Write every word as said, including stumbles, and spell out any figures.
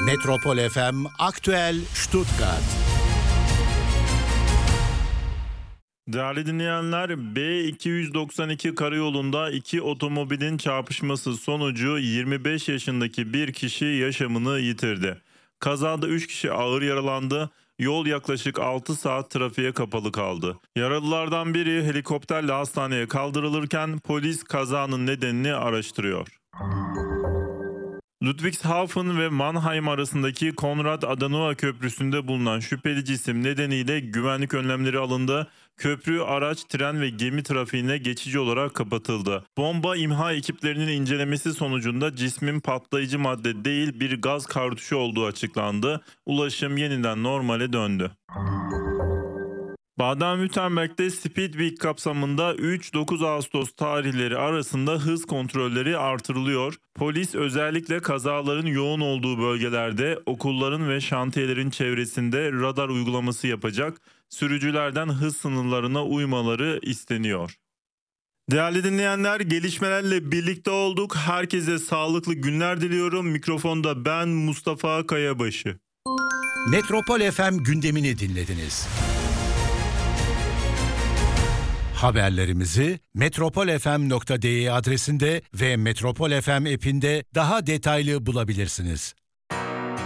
Metropol F M Aktüel Stuttgart. Değerli dinleyenler, B iki yüz doksan iki karayolunda iki otomobilin çarpışması sonucu yirmi beş yaşındaki bir kişi yaşamını yitirdi. Kazada üç kişi ağır yaralandı. Yol yaklaşık altı saat trafiğe kapalı kaldı. Yaralılardan biri helikopterle hastaneye kaldırılırken polis kazanın nedenini araştırıyor. Ludwigshafen ve Mannheim arasındaki Konrad Adenauer Köprüsü'nde bulunan şüpheli cisim nedeniyle güvenlik önlemleri alındı. Köprü, araç, tren ve gemi trafiğine geçici olarak kapatıldı. Bomba imha ekiplerinin incelemesi sonucunda cismin patlayıcı madde değil bir gaz kartuşu olduğu açıklandı. Ulaşım yeniden normale döndü. Baden-Württemberg'de Speed Week kapsamında üç dokuz Ağustos tarihleri arasında hız kontrolleri artırılıyor. Polis özellikle kazaların yoğun olduğu bölgelerde, okulların ve şantiyelerin çevresinde radar uygulaması yapacak. Sürücülerden hız sınırlarına uymaları isteniyor. Değerli dinleyenler, gelişmelerle birlikte olduk. Herkese sağlıklı günler diliyorum. Mikrofonda ben Mustafa Kayabaşı. Metropol F M gündemini dinlediniz. Haberlerimizi metropol f m nokta d e adresinde ve Metropol F M app'inde daha detaylı bulabilirsiniz.